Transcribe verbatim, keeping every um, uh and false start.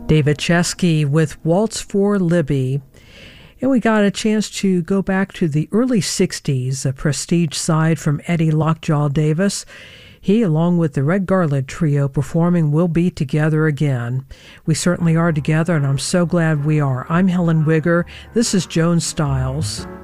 David Chesky with Waltz for Libby. And we got a chance to go back to the early sixties, a prestige side from Eddie Lockjaw Davis. He, along with the Red Garland Trio, performing We'll Be Together Again. We certainly are together, and I'm so glad we are. I'm Helen Wigger. This is Joan Styles.